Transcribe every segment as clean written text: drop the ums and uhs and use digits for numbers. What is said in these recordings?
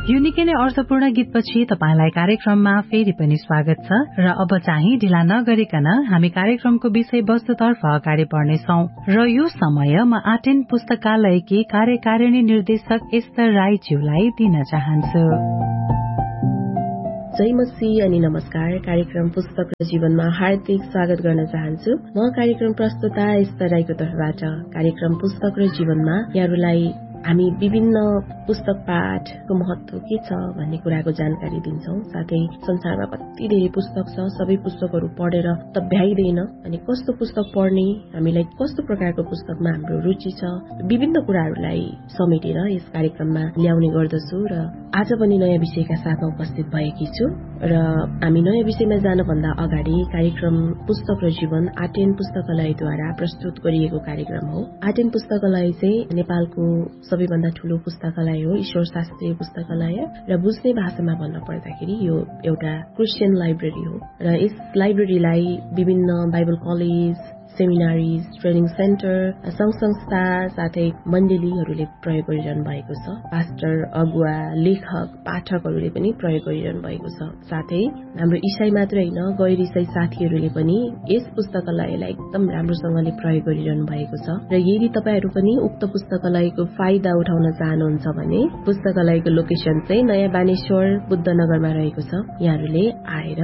यो निकै नै अर्थपूर्ण गीतपछि तपाईलाई कार्यक्रममा फेरि पनि स्वागत छ र अब चाहिँ ढिला नगरिकन हामी कार्यक्रमको विषयवस्तुतर्फ अगाडि बढ्नेछौं र यो समय म आटेन पुस्तकालयकी कार्यकारिणी निर्देशक एस्तर राईज्यूलाई दिन चाहन्छु। जय मसीह अनि नमस्कार। कार्यक्रम पुस्तक र जीवनमा हार्दिक स्वागत गर्न चाहन्छु। म कार्यक्रम प्रस्तुता एस्तर राईको तर्फबाट कार्यक्रम पुस्तक र जीवनमा यहाँहरूलाई हामी विभिन्न पुस्तक पाठको महत्व के छ भन्ने कुराको जानकारी दिन्छौं। साथै संसारमा कति धेरै पुस्तक छ, सबै पुस्तकहरू पढेर त भ्याइदैन अनि कस्तो पुस्तक पढ्ने, हामीलाई कस्तो प्रकारको पुस्तकमा हाम्रो रुचि छ, विभिन्न कुराहरूलाई समेटेर यस कार्यक्रममा ल्याउने गर्दछु र आज पनि नयाँ विषयका साथमा उपस्थित भएकी छु र हामी नयाँ विषयमा जानभन्दा अगाडि कार्यक्रम पुस्तक र जीवन आटेन पुस्तकालयद्वारा प्रस्तुत गरिएको कार्यक्रम हो। आटेन पुस्तकालय चाहिँ नेपालको सबैभन्दा ठूलो पुस्तकालय हो, ईश्वर शास्त्रीय पुस्तकालय र बुझ्ने भाषामा भन्न पर्दाखेरि यो एउटा क्रिस्चियन लाइब्रेरी हो र यस लाइब्रेरीलाई विभिन्न बाइबल कलेज, सेमिनारिज, ट्रेनिङ सेन्टर, संघ संस्था साथै मण्डलीहरूले प्रयोग गरिरहनु भएको छ। पास्टर, अगुवा, लेखक, पाठकहरूले पनि प्रयोग गरिरहनु भएको छ। साथै हाम्रो ईसाई मात्र होइन, गैर ईसाई साथीहरूले पनि यस पुस्तकालयलाई एकदम राम्रोसँगले प्रयोग गरिरहनु भएको छ र यदि तपाईहरू पनि उक्त पुस्तकालयको फाइदा उठाउन चाहनुहुन्छ भने पुस्तकालयको लोकेसन चाहिँ नयाँ बानेश्वर बुद्धनगरमा रहेको छ। यहाँहरूले आएर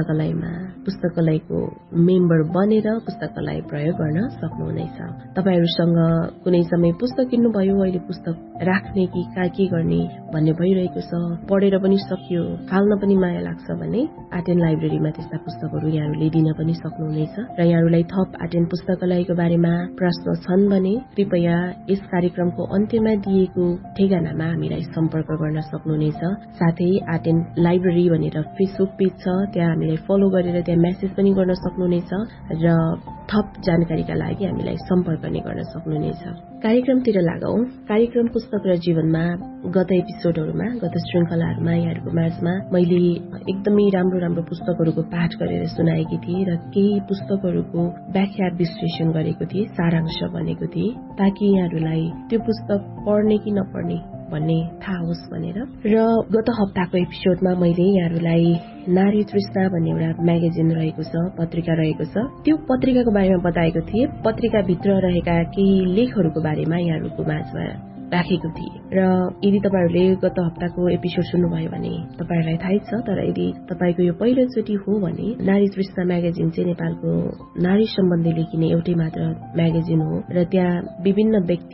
पुस्तकालयको मेम्बर बनेर पुस्तकालय प्रयोग गर्न सक्नुहुनेछ। तपाईहरूसँग कुनै समय पुस्तक किन्नुभयो, अहिले पुस्तक राख्ने कि के गर्ने भन्ने भइरहेको छ, पढेर पनि सकियो, फाल्न पनि माया लाग्छ भने आटेन लाइब्रेरीमा त्यस्ता पुस्तकहरू यहाँहरूले दिन पनि सक्नुहुनेछ र यहाँहरूलाई थप आटेन पुस्तकालयको बारेमा प्रश्न छन् भने कृपया यस कार्यक्रमको अन्त्यमा दिएको ठेगानामा हामीलाई सम्पर्क गर्न सक्नुहुनेछ। साथै आटेन लाइब्रेरी भनेर फेसबुक पेज छ, त्यहाँ हामीलाई फलो गरेर त्यहाँ मेसेज पनि गर्न सक्नुहुनेछ र थप जानकारीका लागि हामीलाई सम्पर्क नै गर्न सक्नुहुनेछ। कार्यक्रमतिर लागौं। कार्यक्रम पुस्तक र जीवनमा गत एपिसोडहरूमा, गत श्रृंखलाहरूमा यहाँहरूको माझमा मैले एकदमै राम्रो पुस्तकहरूको पाठ गरेर सुनाएकी थिएँ र केही पुस्तकहरूको व्याख्या विश्लेषण गरेको थिएँ, सारांश भनेको थिएँ, ताकि यहाँहरूलाई त्यो पुस्तक पढ्ने कि नपढ्ने भन्ने थाहा होस् भनेर। र गत हप्ताको एपिसोडमा मैले यहाँहरूलाई नारी तृष्णा भन्ने एउटा म्यागजिन रहेको छ, पत्रिका रहेको छ, त्यो पत्रिकाको बारेमा बताएको थिएँ। पत्रिकाभित्र रहेका केही लेखहरूको बारेमा यहाँहरूको माझमा राखेको थिए र यदि तपाईहरूले गत हप्ताको एपिसोड सुन्नुभयो भने तपाईहरूलाई थाहै छ, तर यदि तपाईको यो पहिलोचोटि हो भने नारी तृष्णा म्यागजिन चाहिँ नेपालको नारी सम्बन्धी लेखिने एउटै मात्र म्यागजिन हो र त्यहाँ विभिन्न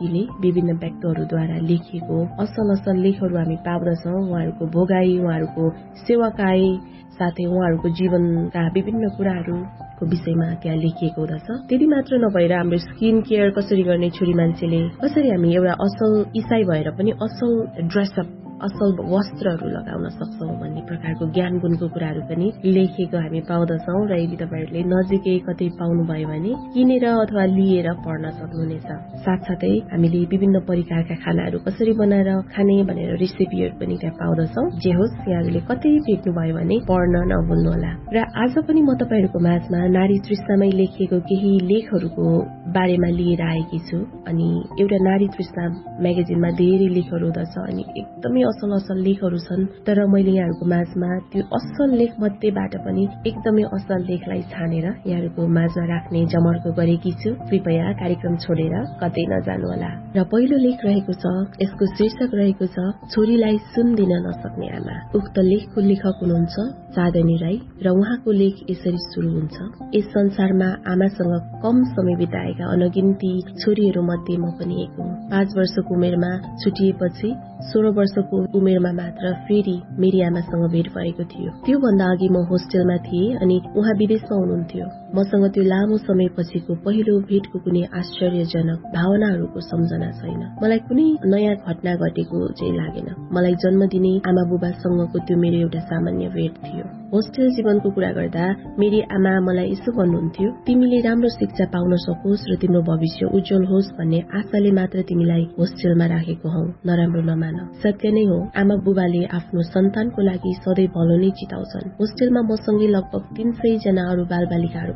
व्यक्तिहरूद्वारा लेखिएको असल लेखहरू हामी पाउँदछौं। उहाँहरूको भोगाई, उहाँहरूको सेवाकाई, साथै उहाँहरूको जीवनका विभिन्न कुराहरूको विषयमा त्यहाँ लेखिएको हुँदछ। त्यति मात्र नभएर हाम्रो स्किन केयर कसरी गर्ने, छोरी मान्छेले कसरी हामी एउटा असल ईसाई भएर पनि असल ड्रेसअप, असल वस्त्रहरू लगाउन सक्छौं भन्ने प्रकारको ज्ञान गुणको कुराहरू पनि लेखेको हामी पाउँदछौं र यदि तपाईहरूले नजिकै कतै पाउनुभयो भने किनेर अथवा लिएर पढ्न सक्नुहुनेछ। साथसाथै हामीले विभिन्न परिकारका खानाहरू कसरी बनाएर खाने भनेर रेसिपीहरू पनि त्यहाँ पाउँदछौं। जे होस्, यहाँहरूले कतै भेट्नुभयो भने पढ्न नभुल्नुहोला। र आज पनि म तपाईहरूको माझमा नारी तृष्णामै लेखिएको केही लेखहरूको बारेमा लिएर आएकी छु। अनि एउटा नारी तृष्णा म्यागजिनमा धेरै लेखहरू हुँदछ अनि एकदमै असल लेखहरू छन्, तर मैले यहाँहरूको माझमा त्यो असल लेख मध्येबाट पनि एकदमै असल लेखलाई छानेर यहाँहरूको माझमा राख्ने जमर्को गरेकी छु। कृपया कार्यक्रम छोडेर कतै नजानुहोला। र पहिलो लेख रहेको छ, यसको शीर्षक रहेको छ छोरीलाई सुन दिन नसक्ने आमा। उक्त लेखको लेखक हुनुहुन्छ चाँदनी राई र उहाँको लेख यसरी सुरु हुन्छ। यस संसारमा आमासँग कम समय बिताएका अनगिन्ती छोरीहरू मध्ये म पनि एक हुँ। 5 वर्षको उमेरमा छुटिएपछि 16 वर्षको उमेरमा मात्र फेरि मेरी आमासँग भेट भएको थियो। त्यो भन्दा अघि म होस्टेलमा थिएँ अनि उहाँ विदेशमा हुनुहुन्थ्यो। मसँग त्यो लामो समयपछिको पहिलो भेटको कुनै आश्चर्यजनक भावनाहरूको सम्झना छैन। मलाई कुनै नयाँ घटना घटेको चाहिँ लागेन। मलाई जन्म दिने आमा बुबासँगको त्यो मेरो एउटा सामान्य भेट थियो। होस्टेल जीवनको कुरा गर्दा मेरी आमा मलाई यसो भन्नुहुन्थ्यो, तिमीले राम्रो शिक्षा पाउन सकोस् र तिम्रो भविष्य उज्जवल होस् भन्ने आशाले मात्र तिमीलाई होस्टेलमा राखेको हौ, नराम्रो नमान। सत्य नै हो, आमा बुबाले आफ्नो सन्तानको लागि सधैँ भलो नै चिताउँछन्। होस्टेलमा मसँगै लगभग 300 जना अरू बालबालिकाहरू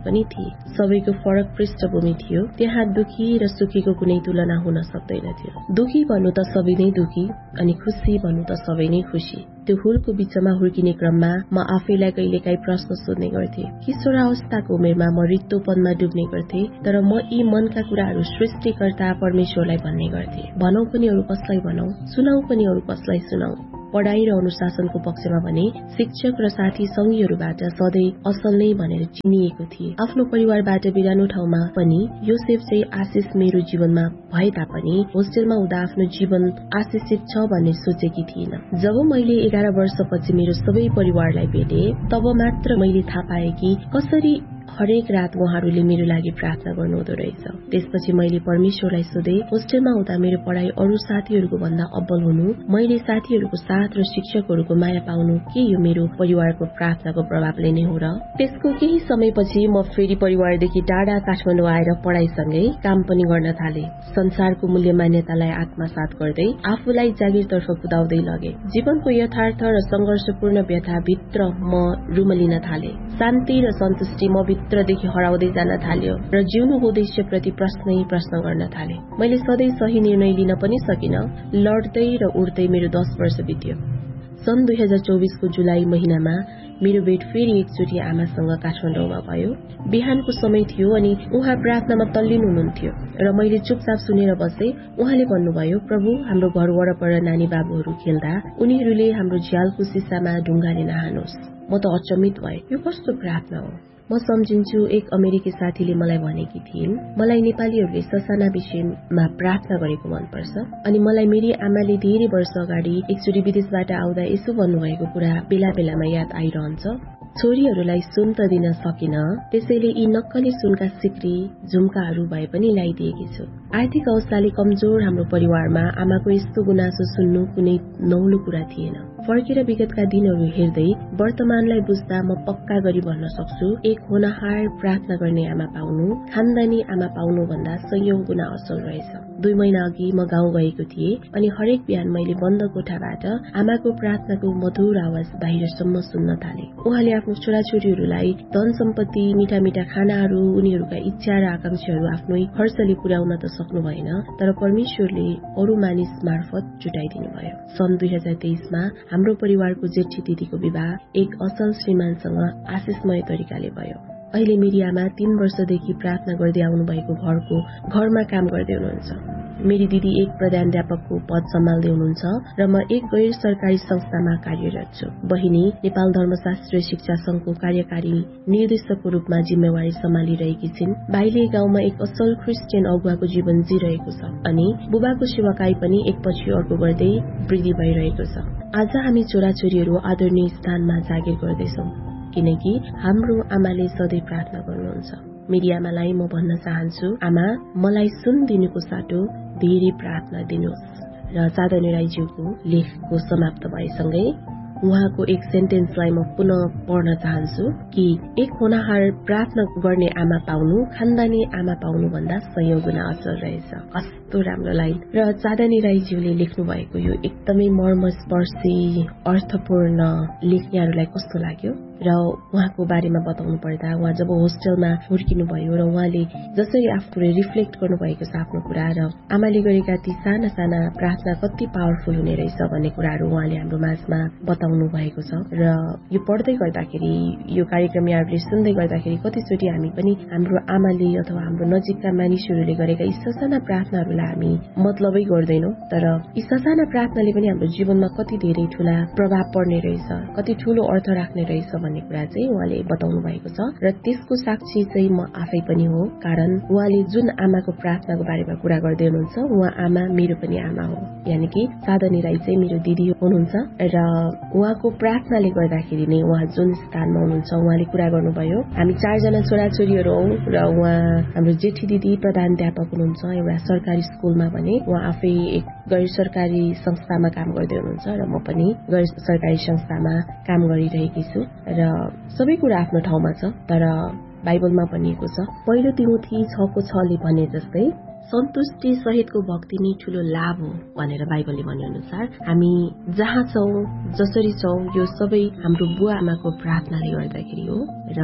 पनि थिए। सबैको फरक पृष्ठभूमि थियो। त्यहाँ दुखी र सुखीको कुनै तुलना हुन सक्दैन थियो। दुखी भन्नु त सबै नै दुखी अनि खुसी भन्नु त सबै नै खुसी। त्यो हुलको बीचमा हुर्किने क्रममा म आफैलाई कहिलेकाहीँ प्रश्न सोध्ने गर्थे। किशोरावस्थाको उमेरमा म रित्तोपनमा डुब्ने गर्थे, तर म यी मनका कुराहरू सृष्टिकर्ता परमेश्वरलाई भन्ने गर्थे। भनौं पनि अरू कसलाई भनौं, सुनाऊ पनि अरू कसलाई सुनाऊ। पढाइ र अनुशासनको पक्षमा भने शिक्षक र साथी संगीहरूबाट सधैँ असल नै भनेर चिनिएको थिए। आफ्नो परिवारबाट बिरानो ठाउँमा पनि योसेफ चाहिँ आशिष मेरो जीवनमा भए तापनि होस्टेलमा हुँदा आफ्नो जीवन आशिषित छ भन्ने सोचेकी थिइन। जब मैले 11 वर्षपछि मेरो सबै परिवारलाई भेटे तब मात्र मैले थाहा पाएँ कि कसरी हरेक रात उहाँहरूले मेरो लागि प्रार्थना गर्नुहुँदो रहेछ। त्यसपछि मैले परमेश्वरलाई सोधे, होस्टेलमा हुँदा मेरो पढाइ अरू साथीहरूको भन्दा अब्बल हुनु, मैले साथीहरूको साथ र शिक्षकहरूको माया पाउनु के यो मेरो परिवारको प्रार्थनाको प्रभावले नै हो र? त्यसको केही समयपछि म फेरि परिवारदेखि टाढा काठमाडौँ आएर पढाइसँगै काम पनि गर्न थाले। संसारको मूल्य मान्यतालाई आत्मसात गर्दै आफूलाई जागिरतर्फ कुदाउँदै लगे। जीवनको यथार्थ र संघर्षपूर्ण व्यथा भित्र म रुमलिन थाले। शान्ति र सन्तुष्टि म भित्रदेखि हराउँदै जान थाल्यो र जिउनुको उद्देश्यप्रति प्रश्न गर्न थाले। मैले सधैँ सही निर्णय लिन पनि सकिन। लड्दै र उड्दै मेरो 10 वर्ष बित्यो। सन् 2024 को जुलाई महिनामा मेरो भेट फेरि एकचोटि आमासँग काठमाडौँमा भयो। बिहानको समय थियो अनि उहाँ प्रार्थनामा तल्लीन हुनुहुन्थ्यो र मैले चुपचाप सुनेर बसे। उहाँले भन्नुभयो, प्रभु, हाम्रो घर वरपर नानी बाबुहरू खेल्दा उनीहरूले हाम्रो झ्यालको सिसामा ढुङ्गाले नहानोस्। म त अचम्मित भए। यो कस्तो प्रार्थना हो? म सम्झिन्छु, एक अमेरिकी साथीले मलाई भनेकी थिइन्, मलाई नेपालीहरूले ससाना विषयमा प्रार्थना गरेको मनपर्छ अनि मलाई मेरी आमाले धेरै वर्ष अगाडि एकचोटि विदेशबाट आउँदा यसो भन्नुभएको कुरा बेला बेलामा याद आइरहन्छ। छोरीहरूलाई सुन त दिन सकिन, त्यसैले यी नक्कली सुनका सिक्री झुम्काहरू भए पनि ल्याइदिएकी छु। आर्थिक अवस्थाले कमजोर हाम्रो परिवारमा आमाको यस्तो गुनासो सुन्नु कुनै नौलो कुरा थिएन। फर्केर विगतका दिनहरू हेर्दै वर्तमानलाई बुझ्दा म पक्का गरी भन्न सक्छु, एक होनहार प्रार्थना गर्ने आमा पाउनु खानदानी आमा पाउनु भन्दा 100 गुणा असल रहेछ। 2 महिना अघि म गाउँ गएको थिएँ अनि हरेक बिहान मैले बन्द कोठाबाट आमाको प्रार्थनाको मधुर आवाज बाहिरसम्म सुन्न थाले। उहाँले आफ्नो छोराछोरीहरूलाई धन सम्पत्ति, मिठा मिठा खानाहरू, उनीहरूका इच्छा र आकांक्षाहरू आफ्नै खर्चले पुर्याउन त सक्नु भएन, तर परमेश्वरले अरू मानिस मार्फत जुटाइदिनु भयो। सन् 2023 मा हाम्रो परिवारको जेठी दिदीको विवाह एक असल श्रीमानसँग आशिषमय तरिकाले भयो। अहिले मेरी आमा 3 वर्षदेखि प्रार्थना गर्दै आउनु भएको घरमा काम गर्दै हुनुहुन्छ। मेरी दिदी एक प्रधानाध्यापकको पद सम्हाल्दै हुनुहुन्छ र म एक गैर सरकारी संस्थामा कार्यरत छु। बहिनी नेपाल धर्मशास्त्रीय शिक्षा संघको कार्यकारी निर्देशकको रूपमा जिम्मेवारी सम्हालिरहेकी छिन्। भाइले गाउँमा एक असल क्रिस्चियन अगुवाको जीवन जिरहेको छ अनि बुबाको सेवाकाई पनि एकपछि अर्को गर्दै वृद्धि भइरहेको छ। आज हामी छोराछोरीहरू आदरणीय स्थानमा जागिर गर्दैछौँ किनकि हाम्रो आमाले सधैँ प्रार्थना गर्नुहुन्छ। मेरी आमालाई म भन्न चाहन्छु, आमा, मलाई सुन दिनुको साटो धेरै प्रार्थना दिनुहोस्। र चाँदनी राईज्यूको लेखको समाप्त भएसँगै उहाँको एक सेन्टेन्सलाई म पुनः पढ्न चाहन्छु कि एक होनहार प्रार्थना गर्ने आमा पाउनु खानदानी आमा पाउनु भन्दा 100 गुणा असल रहेछ। कस्तो राम्रो लाइन। र चाँदनी राईज्यूले लेख्नु भएको यो एकदमै मर्मस्पर्शी अर्थपूर्ण लेख यहाँहरूलाई कस्तो लाग्यो? र उहाँको बारेमा बताउनु पर्दा उहाँ जब होस्टेलमा हुर्किनु भयो र उहाँले जसरी आफूले रिफ्लेक्ट गर्नुभएको छ आफ्नो कुरा र आमाले गरेका ती साना साना प्रार्थना कति पावरफुल हुने रहेछ भन्ने कुराहरू उहाँले हाम्रो माझमा बताउनु भएको छ। र यो पढ्दै गर्दाखेरि, यो कार्यक्रम यहाँहरूले सुन्दै गर्दाखेरि कतिचोटि हामी पनि हाम्रो आमाले अथवा हाम्रो नजिकका मानिसहरूले गरेका यी ससाना प्रार्थनाहरूलाई हामी मतलबै गर्दैनौं, तर यी ससाना प्रार्थनाले पनि हाम्रो जीवनमा कति धेरै ठूला प्रभाव पर्ने रहेछ, कति ठूलो अर्थ राख्ने रहेछ भन्ने कुरा चाहिँ उहाँले बताउनु भएको छ। र त्यसको साक्षी चाहिँ म आफै पनि हो, कारण उहाँले जुन आमाको प्रार्थनाको बारेमा कुरा गर्दै हुनुहुन्छ, उहाँ आमा मेरो पनि आमा हो, यानि कि चाँदनी राई चाहिँ मेरो दिदी हुनुहुन्छ। र उहाँको प्रार्थनाले गर्दाखेरि नै उहाँ जुन स्थानमा हुनुहुन्छ, उहाँले कुरा गर्नुभयो, हामी 4 जना छोराछोरीहरू हौ र उहाँ हाम्रो जेठी दिदी प्रधानाध्यापक हुनुहुन्छ एउटा सरकारी स्कुलमा भने उहाँ आफै एक गैर सरकारी संस्थामा काम गर्दै हुनुहुन्छ र म पनि गैर सरकारी संस्थामा काम गरिरहेकी छु। र सबै कुरा आफ्नो ठाउँमा छ, तर बाइबलमा भनिएको छ, पहिलो तिमोथी 6:6 ले भने जस्तै सन्तुष्टि सहितको भक्ति नै ठूलो लाभ हो भनेर बाइबलले भने अनुसार हामी जहाँ छौं, जसरी छौं, यो सबै हाम्रो बुवा आमाको प्रार्थनाले गर्दाखेरि हो। र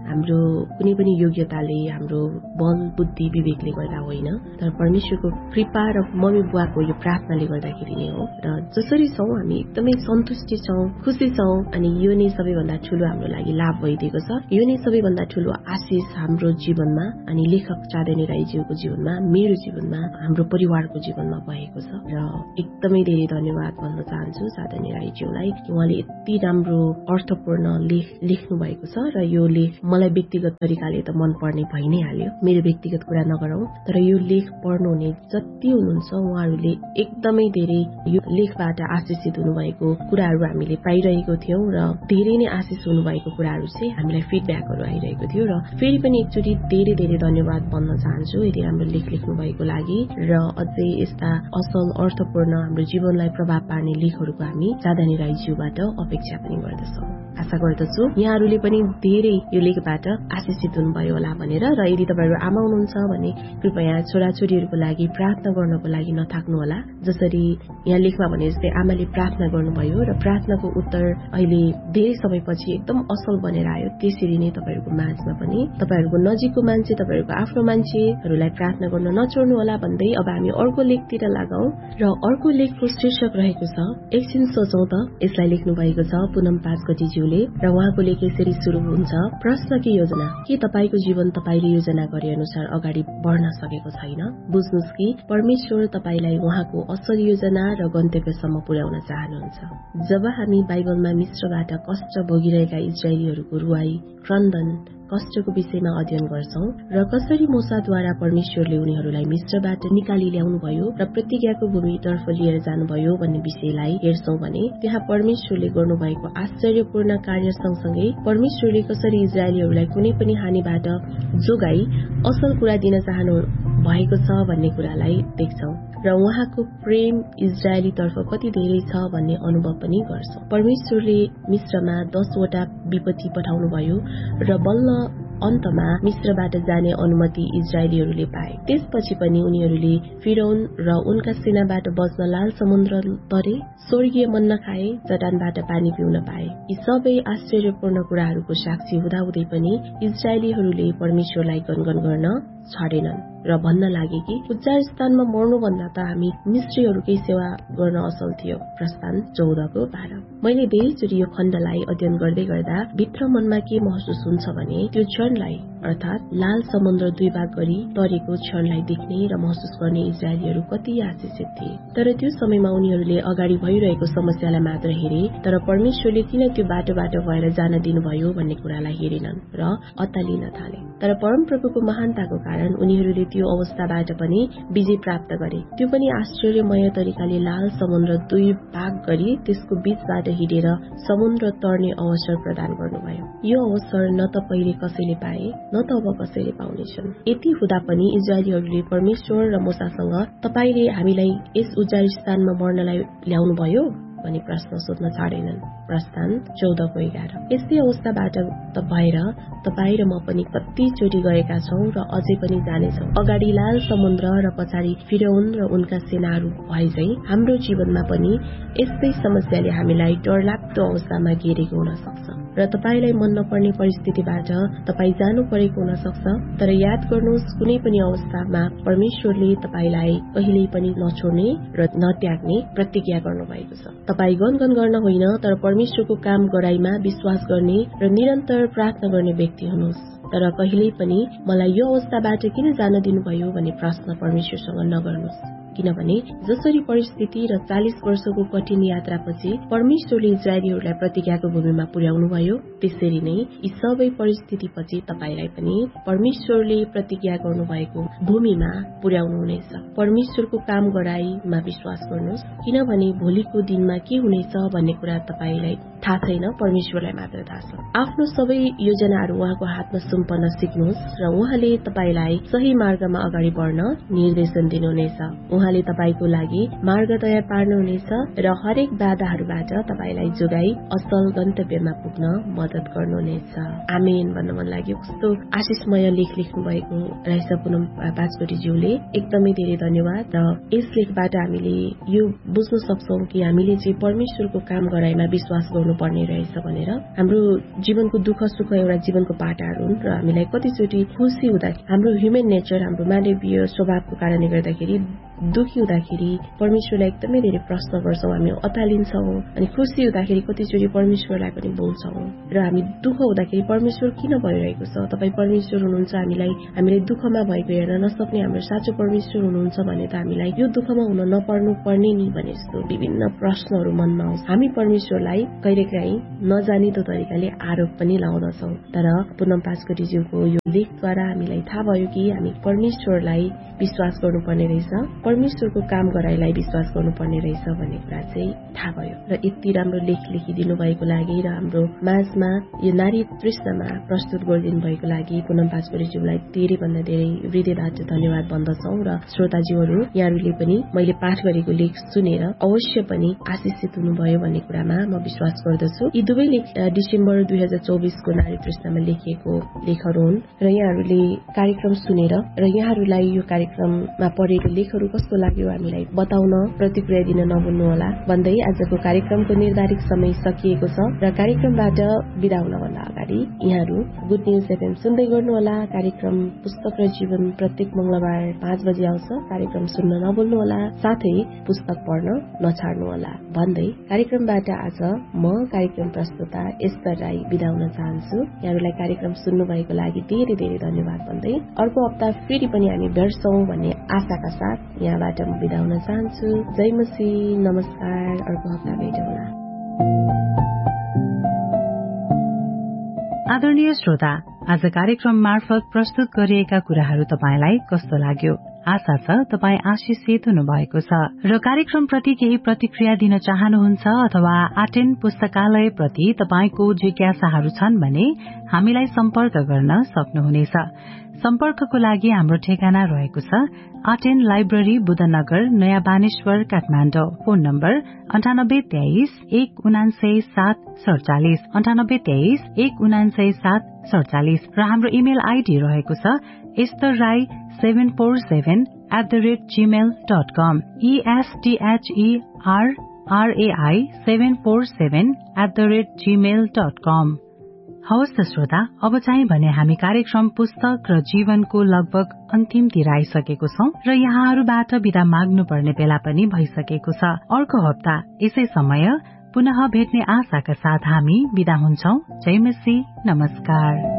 हाम्रो कुनै पनि योग्यताले, हाम्रो बल बुद्धि विवेकले गर्दा होइन, तर परमेश्वरको कृपा र मम्मी बुवाको यो प्रार्थनाले गर्दाखेरि नै हो। र जसरी छौं हामी एकदमै सन्तुष्टि छौं, खुसी छौं, अनि यो नै सबैभन्दा ठूलो हाम्रो लागि लाभ भइदिएको छ। यो नै सबैभन्दा ठूलो आशिष हाम्रो जीवनमा अनि लेखक चाँदनी राईज्यूको जीवनमा, मेरो जीवनमा, हाम्रो परिवारको जीवनमा भएको छ। र एकदमै धेरै धन्यवाद भन्न चाहन्छु चाँदनी राईज्यूलाई कि उहाँले यति राम्रो अर्थपूर्ण लेख लेख्नु भएको छ। र यो लेख मलाई व्यक्तिगत तरिकाले त मन पर्ने भइ नै हाल्यो। मेरो व्यक्तिगत कुरा नगरौं, तर यो लेख पढ्नुहुने जति हुनुहुन्छ उहाँहरूले एकदमै धेरै यो लेखबाट आशिषित हुनुभएको कुराहरू हामीले पाइरहेको थियौं र धेरै नै आशिष हुनुभएको कुराहरू चाहिँ हामीलाई फिडब्याकहरू आइरहेको थियो। र फेरि पनि एकचोटि धेरै धेरै धन्यवाद भन्न चाहन्छु यति राम्रो लेख लेख्नु भएको लागि। र अझै यस्ता असल अर्थपूर्ण हाम्रो जीवनलाई प्रभाव पार्ने लेखहरूको हामी चाँदनी राईज्यूबाट अपेक्षा पनि गर्दछौं। आशा गर्दछु यहाँहरूले पनि धेरै यो लेखबाट आशिषित हुनुभयो होला भनेर। र यदि तपाईहरु आमा हुनुहुन्छ भने कृपया छोराछोरीहरूको लागि प्रार्थना गर्नको लागि नथाक्नुहोला। जसरी यहाँ लेखमा भने जस्तै आमाले प्रार्थना गर्नुभयो र प्रार्थनाको उत्तर अहिले धेरै समयपछि एकदम असल बनेर आयो। त्यसरी नै तपाईहरुको माझमा पनि तपाईहरुको नजिकको मान्छे, तपाईहरुको आफ्नो मान्छेहरूलाई प्रार्थना गर्न नछोड्नु होला भन्दै अब हामी अर्को लेखतिर लागौं। र अर्को लेखको शीर्षक रहेको छ एकछिन सोचौं त। यसलाई लेख्नु भएको छ पुनम पाँचगटीज्यूले र उहाँको लेख यसरी सुरु हुन्छ। प्रश्न के योजना? के तपाईको जीवन तपाईले योजना गरे अनुसार अगाडि बढ्न सकेको छैन? बुझ्नुस् कि परमेश्वर तपाईलाई उहाँको असल योजना र गन्तव्यसम्म पुर्याउन चाहनुहुन्छ। जब हामी बाइबलमा मिस्रबाट कष्ट भोगिरहेका इजरायलीहरूको रुवाई, क्रन्दन, कष्टको विषयमा अध्ययन गर्छौं र कसरी मूसाद्वारा परमेश्वरले उनीहरूलाई मिस्रबाट निकाली ल्याउनु भयो र प्रतिज्ञाको भूमितर्फ लिएर जानुभयो भन्ने विषयलाई हेर्छौं भने त्यहाँ परमेश्वरले गर्नुभएको आश्चर्यपूर्ण कार्य सँगसँगै परमेश्वरले कसरी इजरायलीहरूलाई कुनै पनि हानिबाट जोगाई असल कुरा दिन चाहनु भएको छ भन्ने कुरालाई देख्छौं र उहाँको प्रेम इजरायली तर्फ कति धेरै छ भन्ने अनुभव पनि गर्छौं। परमेश्वरले मिस्रमा 10 वटा विपत्ति पठाउनु भयो र बल्ल अन्तमा मिस्रबाट जाने अनुमति इजरायलीहरूले पाए। त्यसपछि पनि उनीहरूले फिरौन र उनका सेनाबाट बच्न लाल समुद्र तरे, स्वर्गीय मन्ना खाए, चट्टानबाट पानी पिउन पाए। यी सबै आश्चर्यपूर्ण कुराहरूको साक्षी हुँदाहुँदै पनि इजरायलीहरूले परमेश्वरलाई गनगन गर्न छाडेनन् र भन्न लागे कि उच्चार स्थानमा मर्नु भन्दा त हामी मिस्रीहरूकै सेवा गर्न असल थियो। प्रस्थान 14:12। मैले धेरैचोटि यो खण्डलाई अध्ययन गर्दै गर्दा भित्र मनमा के महसुस हुन्छ भने त्यो क्षणलाई अर्थात लाल समुद्र 2 भाग गरी तरेको क्षणलाई देख्ने र महसुस गर्ने इजरायलीहरू कति आशिषित थिए। तर त्यो समयमा उनीहरूले अगाडि भइरहेको समस्यालाई मात्र हेरे, तर परमेश्वरले किन त्यो बाटोबाट भएर जान दिनुभयो भन्ने कुरालाई हेरेनन् र अत्तालिन थाले। तर परमप्रभुको महानताको कारण उनीहरूले त्यो अवस्थाबाट पनि विजय प्राप्त गरे। त्यो पनि आश्चर्यमय तरिकाले लाल समुद्र 2 भाग गरी त्यसको बीचबाट हिँडेर समुद्र तर्ने अवसर प्रदान गर्नुभयो। यो अवसर न त पहिले कसैले पाए न त अब कसैले पाउनेछन्। यति हुँदा पनि इजरायलीहरूले परमेश्वर र मूसासँग तपाईले हामीलाई यस उच्चार स्थानमा मर्नलाई ल्याउनुभयो भनी प्रश्न सोध्न छाडेनन्। प्रस्थान 14:11। यस्तै अवस्थाबाट भएर तपाई र म पनि कतिचोटि गएका छौं र अझै पनि जानेछौं। अगाडि लाल समुद्र र पछाडि फिरौन र उनका सेनाहरू भए झै हाम्रो जीवनमा पनि यस्तै समस्याले हामीलाई डरलाग्दो अवस्थामा घेरेको हुन सक्छ र तपाईलाई मन नपर्ने परिस्थितिबाट तपाई जानु परेको हुन सक्छ। तर याद गर्नुहोस्, कुनै पनि अवस्थामा परमेश्वरले तपाईलाई कहिल्यै पनि नछोड्ने र नत्याग्ने प्रतिज्ञा गर्नुभएको छ। तपाई गनगन गर्न होइन, तर परमेश्वरको काम गराइमा विश्वास गर्ने र निरन्तर प्रार्थना गर्ने व्यक्ति हुनुहोस्। तर कहिल्यै पनि मलाई यो अवस्थाबाट किन जान दिनुभयो भन्ने प्रश्न परमेश्वरसँग नगर्नुहोस्। किनभने जसरी परिस्थिति र 40 वर्षको कठिन यात्रापछि परमेश्वरले इजरायलीहरूलाई प्रतिज्ञाको भूमिमा पुर्याउनु भयो, त्यसरी नै यी सबै परिस्थितिपछि तपाईलाई पनि परमेश्वरले प्रतिज्ञा गर्नुभएको भूमिमा पुर्याउनु हुनेछ। परमेश्वरको काम गराइमा विश्वास गर्नुहोस्, किनभने भोलिको दिनमा के हुनेछ भन्ने कुरा तपाईलाई थाहा छैन, परमेश्वरलाई मात्र थाहा छ। आफ्नो सबै योजनाहरू उहाँको हातमा सुम्पन सिक्नुहोस् र उहाँले तपाईलाई सही मार्गमा अगाडि बढ्न निर्देशन दिनुहुनेछ। उहाँले तपाईको लागि मार्ग तयार पार्नुहुनेछ र हरेक बाधाहरूबाट तपाईलाई जोगाई असल गन्तव्यमा पुग्न मद्दत गर्नुहुनेछ। आमेन भन्न मन लाग्यो। कस्तो आशिषमय लेख लेख्नु भएको रहेछ पुनम पाँचगटीज्यूले। एकदमै धेरै धन्यवाद। र यस लेखबाट हामीले यो बुझ्न सक्छौं कि हामीले चाहिँ परमेश्वरको काम गराइमा विश्वास गर्नु पर्ने रहेछ भनेर। हाम्रो जीवनको दुःख सुख एउटा जीवनको पाटाहरू हुन् र हामीलाई कतिचोटि खुसी हुँदा हाम्रो ह्युमन नेचर, हाम्रो मानवीय स्वभावको कारणले गर्दाखेरि दुखी हुँदाखेरि परमेश्वरलाई एकदमै धेरै प्रश्न गर्छौं, हामी अतालिन्छौं। अनि खुसी हुँदाखेरि कतिचोटि परमेश्वरलाई पनि बोल्छौं र हामी दुःख हुँदाखेरि परमेश्वर किन भइरहेको छ, तपाईँ परमेश्वर हुनुहुन्छ, हामीले दुःखमा भएको हेर्न नसक्ने हाम्रो साँचो परमेश्वर हुनुहुन्छ भने त हामीलाई यो दुःखमा हुन नपर्नु पर्ने नि भने जस्तो विभिन्न प्रश्नहरू मनमा आउँछ। हामी परमेश्वरलाई कहिलेकाहीँ नजानिदो तरिकाले आरोप पनि लगाउँदछौं। तर पुनम पाचकरीज्यूको यो लेखद्वारा हामीलाई थाहा भयो कि हामी परमेश्वरलाई विश्वास गर्नुपर्ने रहेछ, परमेश्वरको काम गराइलाई विश्वास गर्नुपर्ने रहेछ भन्ने कुरा चाहिँ थाहा भयो। र यति राम्रो लेख लेखिदिनु भएको लागि र हाम्रो माझमा यो नारी तृष्णामा प्रस्तुत गरिदिनु भएको लागि पुनम पाचकरीज्यूलाई धेरै भन्दा धेरै हृदयबाट धन्यवाद भन्दछौं। र श्रोताज्यूहरू, यहाँहरूले पनि मैले पाठ गरेको लेख सुनेर अवश्य पनि आशिषित हुनुभयो भन्ने कुरामा म विश्वास गर्दछु। यी दुवै लेख डिसेम्बर 2024 को नारी तृष्णामा लेखिएको लेखहरू हुन् र यहाँहरूले कार्यक्रम सुनेर र यहाँहरूलाई यो कार्यक्रममा पढेको लेखहरू कस्तो लाग्यो हामीलाई बताउन, प्रतिक्रिया दिन नभुल्नुहोला भन्दै आजको कार्यक्रमको निर्धारित समय सकिएको छ र कार्यक्रमबाट बिदा हुनभन्दा अगाडि यहाँहरू गुड न्यूज एफएम सुन्दै गर्नुहोला। कार्यक्रम पुस्तक र जीवन प्रत्येक मंगलबार 5 बजे आउँछ। कार्यक्रम सुन्न नभुल्नुहोला, साथै पुस्तक पढ्न नछाड्नुहोला भन्दै कार्यक्रमबाट आज म कार्यक्रम प्रस्तुता एस्तर राई बिदा हुन चाहन्छु। यहाँहरूलाई कार्यक्रम सुन्नु भएको लागि धेरै धेरै धन्यवाद भन्दै अर्को हप्ता फेरि पनि हामी भेट्छौं भन्ने आशाका साथ यहाँबाट म बिदा हुन चाहन्छु। जय मसीह, नमस्कार, अर्को हप्ता भेटौँला। आदरणीय श्रोता, आज कार्यक्रम मार्फत प्रस्तुत गरिएका कुराहरू तपाईलाई कस्तो लाग्यो? आशा छ तपाई आशिषित हुनुभएको छ र कार्यक्रमप्रति केही प्रतिक्रिया दिन चाहनुहुन्छ अथवा आटेन पुस्तकालय प्रति तपाईको जिज्ञासाहरू छन् भने हामीलाई सम्पर्क गर्न सक्नुहुनेछ। सम्पर्कको लागि हाम्रो ठेगाना रहेको छ आटेन लाइब्रेरी, बुधनगर, नयाँ बानेश्वर, काठमाडौँ। फोन नम्बर 9823197747, 9823197747 र हाम्रो इमेल आईडी रहेको छ esterrai747@gmail.com, esterrai747@gmail.com। हवस् त श्रोता, अब चाहिँ भने हामी कार्यक्रम पुस्तक र जीवनको लगभग अन्तिमतिर आइसकेको छौं र यहाँहरूबाट बिदा माग्नुपर्ने बेला पनि भइसकेको छ। अर्को हप्ता यसै समय पुनः भेट्ने आशाका साथ हामी बिदा हुन्छौं। जय मसीह, नमस्कार।